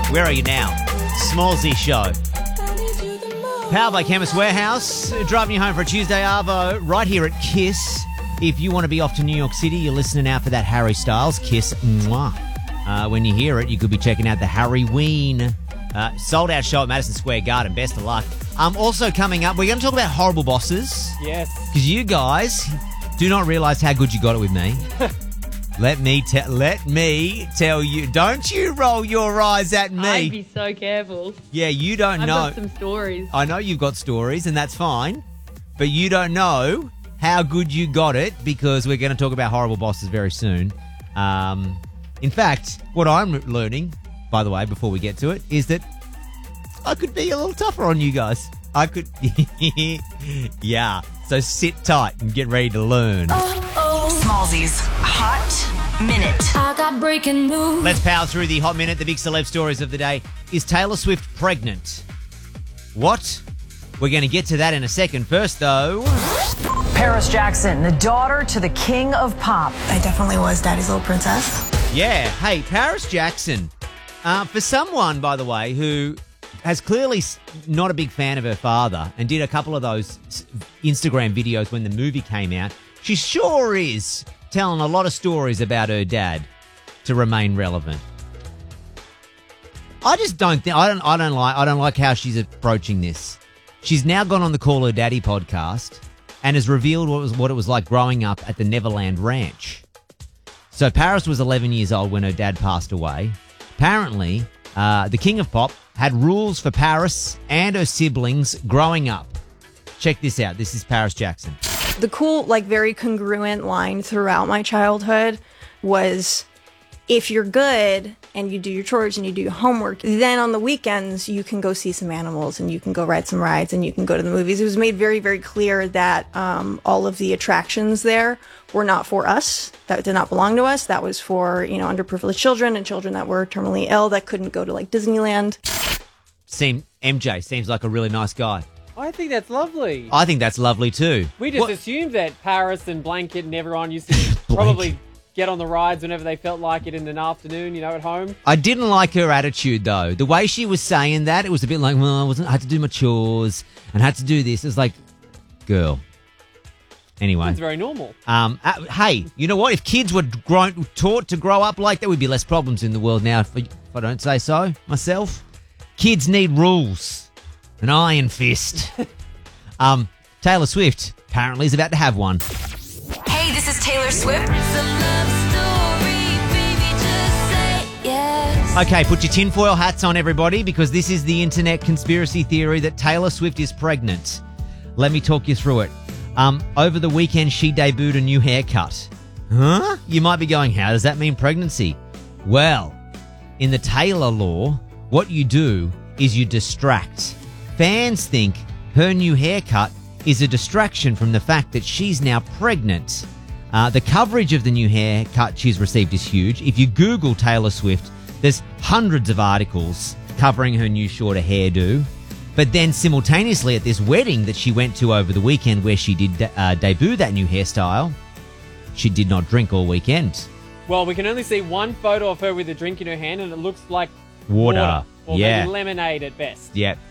Where are you now? Smallsy Show. Powered by Chemist Warehouse. Driving you home for a Tuesday Arvo right here at Kiss. If you want to be off to New York City, you're listening out for that Harry Styles Kiss. Mwah. When you hear it, you could be checking out the Harry Ween sold out show at Madison Square Garden. Best of luck. Also coming up, we're going to talk about horrible bosses. Yes. Because you guys do not realise how good you got it with me. Let me tell you. Don't you roll your eyes at me. I'd be so careful. Yeah, you don't know. I've got some stories. I know you've got stories, and that's fine. But you don't know how good you got it, because we're going to talk about horrible bosses very soon. In fact, what I'm learning, by the way, before we get to it, is that I could be a little tougher on you guys. I could. Yeah. So sit tight and get ready to learn. Smallzy's Hot Minute. I got breaking news. Let's power through the Hot Minute. The big celeb stories of the day. Is Taylor Swift pregnant? What? We're going to get to that in a second. First, though... Paris Jackson, the daughter to the king of pop. I definitely was Daddy's little princess. Yeah. Hey, Paris Jackson. For someone, by the way, who has clearly not a big fan of her father and did a couple of those Instagram videos when the movie came out, she sure is telling a lot of stories about her dad to remain relevant. I just don't think I don't like how she's approaching this. She's now gone on the Call Her Daddy podcast and has revealed what it was like growing up at the Neverland Ranch. So Paris was 11 years old when her dad passed away. Apparently, the King of Pop had rules for Paris and her siblings growing up. Check this out. This is Paris Jackson. The cool, very congruent line throughout my childhood was, if you're good and you do your chores and you do your homework, then on the weekends you can go see some animals and you can go ride some rides and you can go to the movies. It was made very, very clear that all of the attractions there were not for us. That did not belong to us. That was for, underprivileged children and children that were terminally ill that couldn't go to Disneyland. MJ seems like a really nice guy. I think that's lovely. I think that's lovely too. We just assumed that Paris and Blanket and everyone used to probably get on the rides whenever they felt like it in an afternoon, at home. I didn't like her attitude, though. The way she was saying that, it was a bit like, well, I had to do my chores and had to do this. It was like, girl. Anyway. It's very normal. Hey, you know what? If kids were taught to grow up like that, would be less problems in the world now, if I don't say so myself. Kids need rules. An iron fist. Taylor Swift apparently is about to have one. Hey, this is Taylor Swift. Okay, put your tinfoil hats on, everybody, because this is the internet conspiracy theory that Taylor Swift is pregnant. Let me talk you through it. Over the weekend, she debuted a new haircut. Huh? You might be going, how does that mean pregnancy? Well, in the Taylor law, what you do is you distract. Fans think her new haircut is a distraction from the fact that she's now pregnant. The coverage of the new haircut she's received is huge. If you Google Taylor Swift, there's hundreds of articles covering her new shorter hairdo. But then simultaneously at this wedding that she went to over the weekend where she did debut that new hairstyle, she did not drink all weekend. Well, we can only see one photo of her with a drink in her hand and it looks like Water. Or Yeah. maybe lemonade at best. Yeah.